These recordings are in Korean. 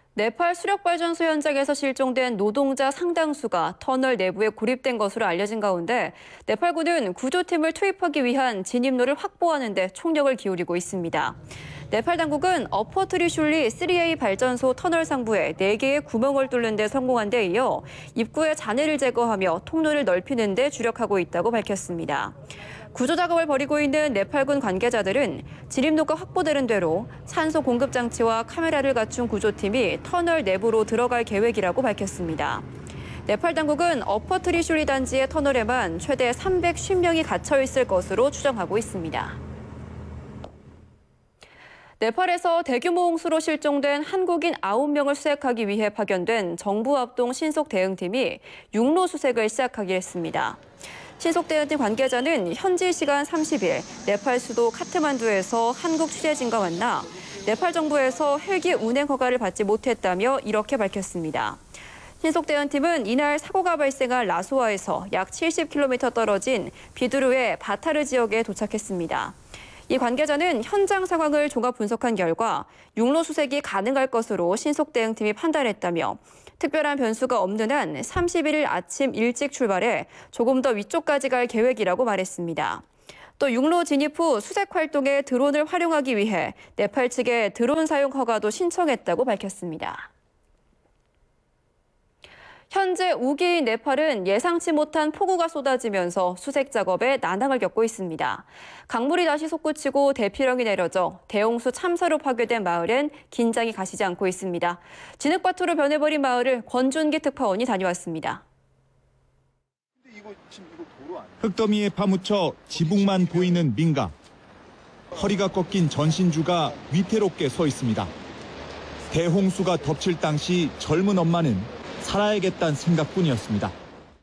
네팔 수력발전소 현장에서 실종된 노동자 상당수가 터널 내부에 고립된 것으로 알려진 가운데 네팔군은 구조팀을 투입하기 위한 진입로를 확보하는 데 총력을 기울이고 있습니다. 네팔 당국은 어퍼 트리슐리 3A 발전소 터널 상부에 4개의 구멍을 뚫는 데 성공한 데 이어 입구의 잔해를 제거하며 통로를 넓히는 데 주력하고 있다고 밝혔습니다. 구조 작업을 벌이고 있는 네팔군 관계자들은 진입로가 확보되는 대로 산소 공급 장치와 카메라를 갖춘 구조팀이 터널 내부로 들어갈 계획이라고 밝혔습니다. 네팔 당국은 어퍼 트리슐리 단지의 터널에만 최대 350명이 갇혀 있을 것으로 추정하고 있습니다. 네팔에서 대규모 홍수로 실종된 한국인 9명을 수색하기 위해 파견된 정부 합동 신속 대응팀이 육로 수색을 시작하기로 했습니다. 신속 대응팀 관계자는 현지 시간 30일 네팔 수도 카트만두에서 한국 취재진과 만나 네팔 정부에서 헬기 운행 허가를 받지 못했다며 이렇게 밝혔습니다. 신속 대응팀은 이날 사고가 발생한 라소아에서 약 70km 떨어진 비두르의 바타르 지역에 도착했습니다. 이 관계자는 현장 상황을 종합 분석한 결과 육로 수색이 가능할 것으로 신속 대응팀이 판단했다며 특별한 변수가 없는 한 31일 아침 일찍 출발해 조금 더 위쪽까지 갈 계획이라고 말했습니다. 또 육로 진입 후 수색 활동에 드론을 활용하기 위해 네팔 측에 드론 사용 허가도 신청했다고 밝혔습니다. 현재 우기인 네팔은 예상치 못한 폭우가 쏟아지면서 수색 작업에 난항을 겪고 있습니다. 강물이 다시 솟구치고 대피령이 내려져 대홍수 참사로 파괴된 마을엔 긴장이 가시지 않고 있습니다. 진흙밭으로 변해버린 마을을 권준기 특파원이 다녀왔습니다. 흙더미에 파묻혀 지붕만 보이는 민가. 허리가 꺾인 전신주가 위태롭게 서 있습니다. 대홍수가 덮칠 당시 젊은 엄마는 살아야겠다는 생각뿐이었습니다.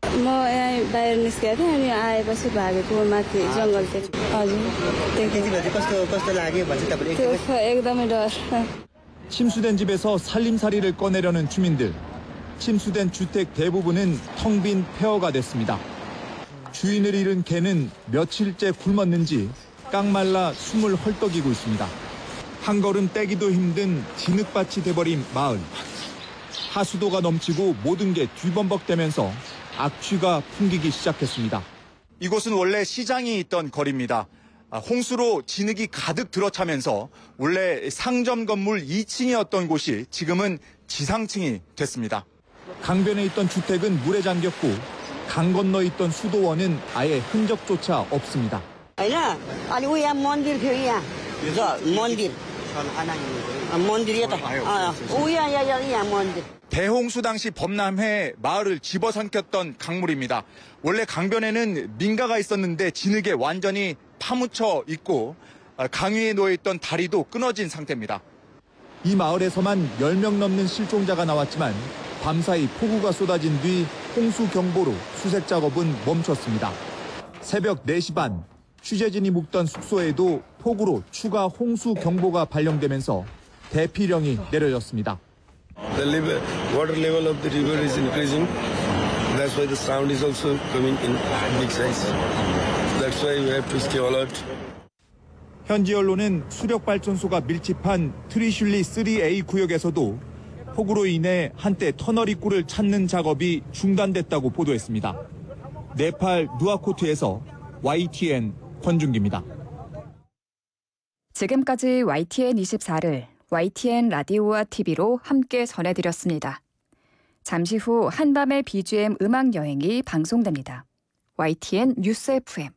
침수된 집에서 살림살이를 꺼내려는 주민들. 침수된 주택 대부분은 텅 빈 폐허가 됐습니다. 주인을 잃은 개는 며칠째 굶었는지 깡말라 숨을 헐떡이고 있습니다. 한 걸음 떼기도 힘든 진흙밭이 돼버린 마을. 하수도가 넘치고 모든 게 뒤범벅되면서 악취가 풍기기 시작했습니다. 이곳은 원래 시장이 있던 거리입니다. 홍수로 진흙이 가득 들어차면서 원래 상점 건물 2층이었던 곳이 지금은 지상층이 됐습니다. 강변에 있던 주택은 물에 잠겼고 강 건너 있던 수도원은 아예 흔적조차 없습니다. 대홍수 당시 범람해 마을을 집어삼켰던 강물입니다. 원래 강변에는 민가가 있었는데 진흙에 완전히 파묻혀 있고 강 위에 놓여있던 다리도 끊어진 상태입니다. 이 마을에서만 10명 넘는 실종자가 나왔지만 밤사이 폭우가 쏟아진 뒤 홍수 경보로 수색 작업은 멈췄습니다. 새벽 4시 반 취재진이 묵던 숙소에도 폭우로 추가 홍수 경보가 발령되면서 대피령이 내려졌습니다. The water level of the river is increasing. That's why the sound is also coming in big size. That's why we have to stay alert. 현지 언론은 수력발전소가 밀집한 트리슐리 3A 구역에서도 폭우로 인해 한때 터널 입구를 찾는 작업이 중단됐다고 보도했습니다. 네팔 누아코트에서 YTN 권준기입니다. 지금까지 YTN 24를 YTN 라디오와 TV로 함께 전해드렸습니다. 잠시 후 한밤의 BGM 음악 여행이 방송됩니다. YTN 뉴스 FM